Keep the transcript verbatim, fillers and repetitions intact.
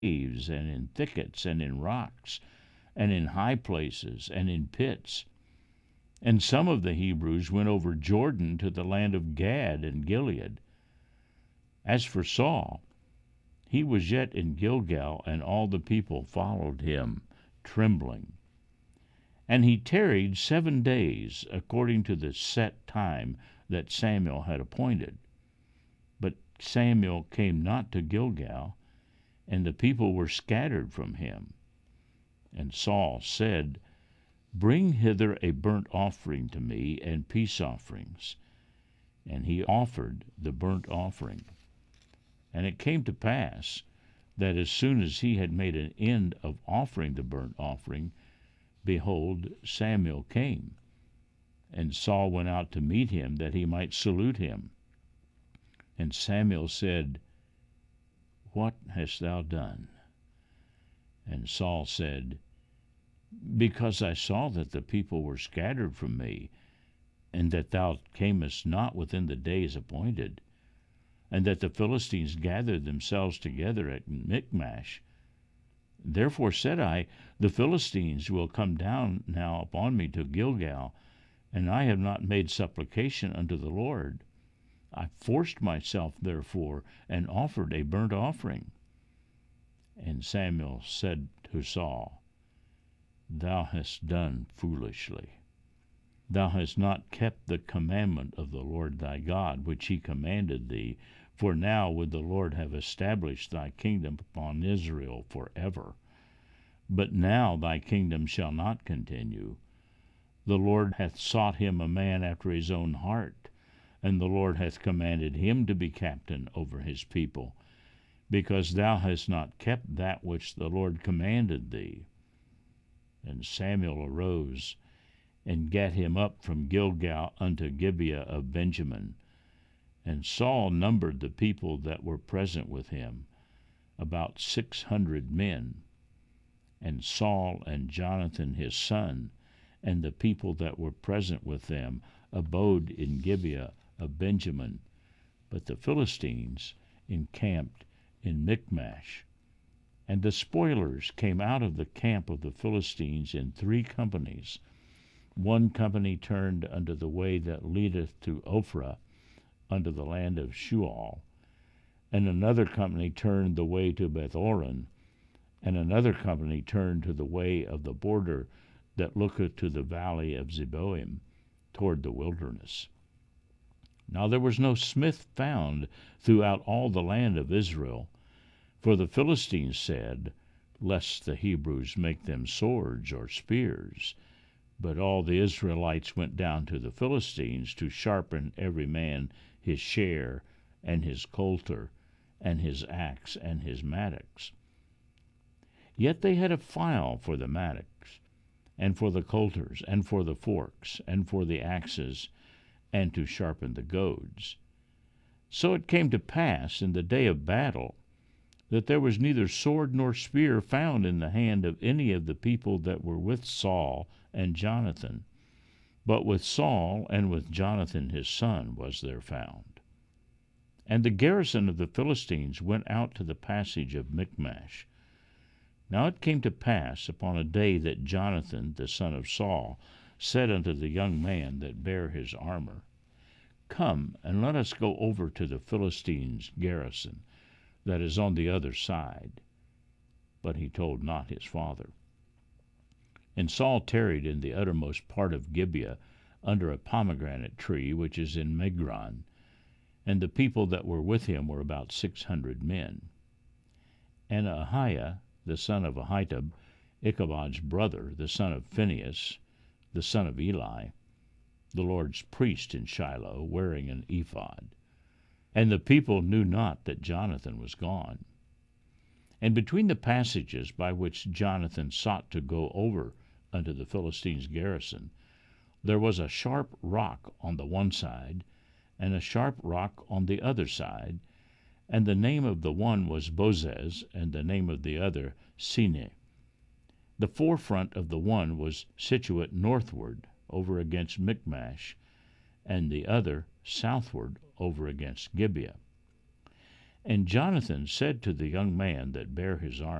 caves, and in thickets, and in rocks, and in high places, and in pits. And some of the Hebrews went over Jordan to the land of Gad and Gilead. As for Saul, he was yet in Gilgal, and all the people followed him, trembling. And he tarried seven days, according to the set time that Samuel had appointed. But Samuel came not to Gilgal, and the people were scattered from him. And Saul said, Bring hither a burnt offering to me, and peace offerings. And he offered the burnt offering. And it came to pass, that as soon as he had made an end of offering the burnt offering, behold, Samuel came. And Saul went out to meet him, that he might salute him. And Samuel said, What hast thou done? And Saul said, Because I saw that the people were scattered from me, and that thou camest not within the days appointed, and that the Philistines gathered themselves together at Michmash. Therefore said I, The Philistines will come down now upon me to Gilgal, and I have not made supplication unto the Lord. I forced myself, therefore, and offered a burnt offering. And Samuel said to Saul, Thou hast done foolishly. Thou hast not kept the commandment of the Lord thy God, which he commanded thee, for now would the Lord have established thy kingdom upon Israel forever. But now thy kingdom shall not continue. The Lord hath sought him a man after his own heart, and the Lord hath commanded him to be captain over his people, because thou hast not kept that which the Lord commanded thee. And Samuel arose, and gat him up from Gilgal unto Gibeah of Benjamin. And Saul numbered the people that were present with him, about six hundred men. And Saul and Jonathan his son, and the people that were present with them, abode in Gibeah of Benjamin. But the Philistines encamped in Michmash. And the spoilers came out of the camp of the Philistines in three companies. One company turned unto the way that leadeth to Ophrah, unto the land of Shual. And another company turned the way to Bethoron, and another company turned to the way of the border that looketh to the valley of Zeboim, toward the wilderness. Now there was no smith found throughout all the land of Israel, for the Philistines said, Lest the Hebrews make them swords or spears. But all the Israelites went down to the Philistines to sharpen every man his share, and his coulter, and his axe, and his mattocks. Yet they had a file for the mattocks, and for the coulters, and for the forks, and for the axes, and to sharpen the goads. So it came to pass in the day of battle, that there was neither sword nor spear found in the hand of any of the people that were with Saul and Jonathan, but with Saul and with Jonathan his son was there found. And the garrison of the Philistines went out to the passage of Michmash. Now it came to pass upon a day that Jonathan the son of Saul said unto the young man that bare his armor, Come, and let us go over to the Philistines' garrison that is on the other side. But he told not his father. And Saul tarried in the uttermost part of Gibeah, under a pomegranate tree which is in Migron, and the people that were with him were about six hundred men. And Ahiah, the son of Ahitub, Ichabod's brother, the son of Phinehas, the son of Eli, the Lord's priest in Shiloh, wearing an ephod. And the people knew not that Jonathan was gone. And between the passages by which Jonathan sought to go over unto the Philistines' garrison, there was a sharp rock on the one side, and a sharp rock on the other side, and the name of the one was Bozez, and the name of the other Sine. The forefront of the one was situate northward, over against Michmash, and the other southward, over against Gibeah. And Jonathan said to the young man that bare his armor,